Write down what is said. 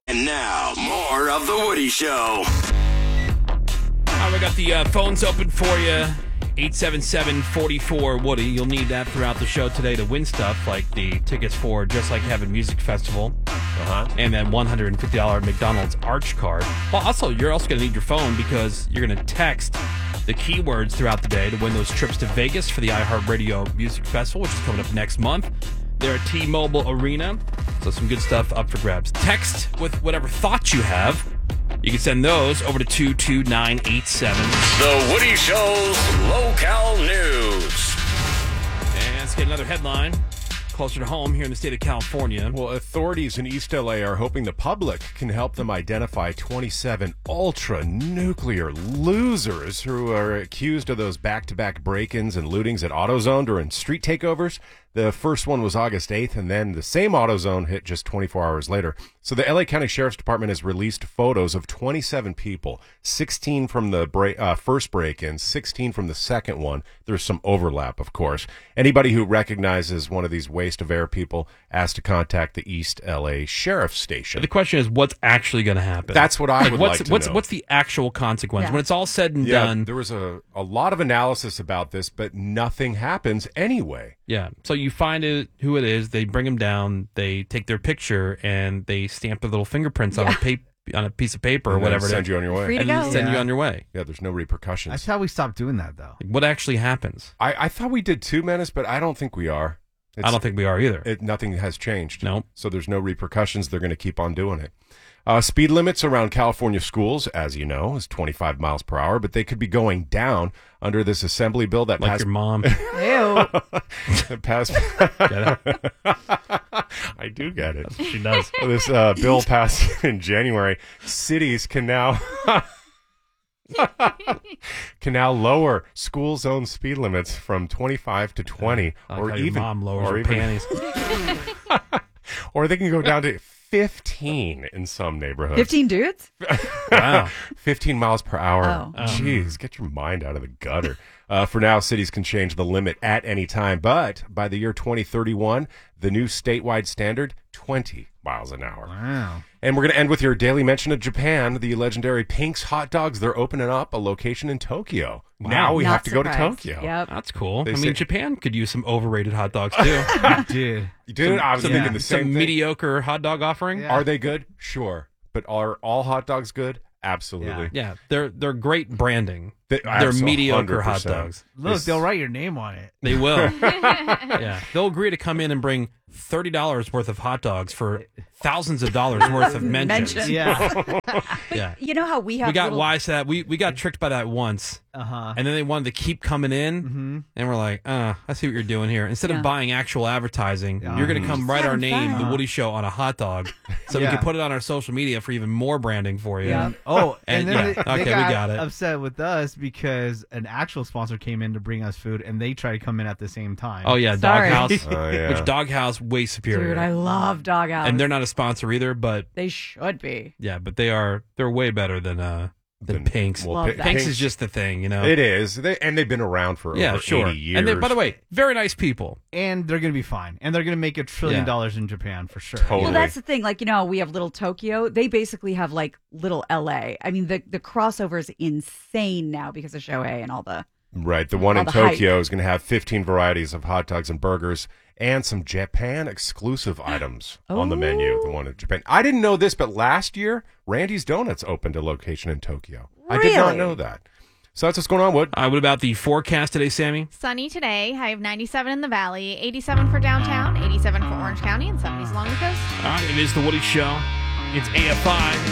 And now, more of The Woody Show. All right, we got the phones open for you. 877-44-WOODY. You'll need that throughout the show today to win stuff like the tickets for Just Like Heaven Music Festival. And then $150 McDonald's Arch card. Well, also, you're also going to need your phone because you're going to text the keywords throughout the day to win those trips to Vegas for the iHeartRadio Music Festival, which is coming up next month. They're at T-Mobile Arena, so some good stuff up for grabs. Text with whatever thoughts you have. You can send those over to 22987. The Woody Show's Local News. And let's get another headline closer to home here in the state of California. Well, authorities in East LA are hoping the public can help them identify 27 ultra-nuclear losers who are accused of those back-to-back break-ins and lootings at AutoZone during street takeovers. The first one was August 8th, and then the same AutoZone hit just 24 hours later. So the LA County Sheriff's Department has released photos of 27 people, 16 from the first break-in, 16 from the second one. There's some overlap, of course. Anybody who recognizes one of these waste of air people asked to contact the East LA Sheriff's Station. The question is, what's actually going to happen? That's what I would like to know. What's the actual consequence? Yeah. When it's all said and done. There was a lot of analysis about this, but nothing happens anyway. Yeah. So you find who it is, they bring them down, they take their picture, and they stamp their little fingerprints on a piece of paper or And then whatever. send you on your way. Free to and go. send you on your way. Yeah, there's no repercussions. I thought we stopped doing that, though. What actually happens? I thought we did too, Menace, but I don't think we are. I don't think we are either. Nothing has changed. Nope. So there's no repercussions. They're going to keep on doing it. Speed limits around California schools, as you know, is 25 miles per hour, but they could be going down under this assembly bill that Like passed. your mom. Ew. that passed. Get it? I do get it. She does. This bill passed in January. Cities can now lower school zone speed limits from 25 to 20, I or like how your even mom lowers or her even- panties. or they can go down to 15 in some neighborhoods. 15 dudes? Wow. 15 miles per hour. Oh. Jeez, get your mind out of the gutter. For now, cities can change the limit at any time, but by the year 2031, the new statewide standard, 20 miles an hour. Wow. And we're going to end with your daily mention of Japan. The legendary Pink's Hot Dogs, they're opening up a location in Tokyo. Now we Not have to go to surprised. Tokyo. Yep. That's cool. They I say- mean, Japan could use some overrated hot dogs, too. Dude. Dude, I was some, thinking the same some thing. mediocre hot dog offering. Yeah. Are they good? Sure. But are all hot dogs good? Absolutely. Yeah, they're great branding. They- They're abso- mediocre hot 100%. dogs. Look, they'll write your name on it. They will. Yeah, they'll agree to come in and bring $30 worth of hot dogs for thousands of dollars worth of mentions. Mention. Yeah. Yeah, You know how we have we got little... wise to that. We got tricked by that once, Uh-huh. and then they wanted to keep coming in, and we're like, I see what you're doing here. Instead Yeah. of buying actual advertising, Yeah. you're going to come write our having name, fun. The Woody Show, on a hot dog, so we Yeah. can put it on our social media for even more branding for you. Yeah. Oh, And and, then yeah, they okay, we got it. upset with us because an actual sponsor came in to bring us food, and they tried to come in at the same time. Oh yeah, Sorry. Doghouse, Oh, yeah. which Doghouse way superior. Dude, I love Doghouse. and they're not a sponsor either, but They should be. yeah, but they're way better than Pink's. well, Love Pi- that. Pink's Pink's- is just the thing, you know. It is. And they've been around for yeah, over sure. 80 years. And they, by the way, very nice people. And they're going to be fine. And they're going to make $1 trillion in Japan for sure. Totally. Well, that's the thing. Like, you know, we have little Tokyo. They basically have like little LA. I mean, the crossover is insane now because of Shohei and all the... Right. The one All in the hype. Tokyo is going to have 15 varieties of hot dogs and burgers and some Japan exclusive items on the menu. The one in Japan. I didn't know this, but last year, Randy's Donuts opened a location in Tokyo. I did not Really? know that. So that's what's going on, Wood. What about the forecast today, Sammy? Sunny today. High of 97 in the valley, 87 for downtown, 87 for Orange County, and 70s along the coast. All right, it is the Woody Show. It's AFI.